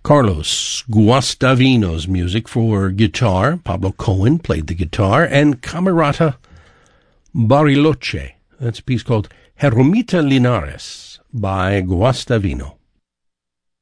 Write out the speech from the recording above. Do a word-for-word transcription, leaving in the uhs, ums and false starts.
Carlos Guastavino's music for guitar. Pablo Cohen played the guitar, and Camerata Bariloche. That's a piece called Hermita Linares by Guastavino.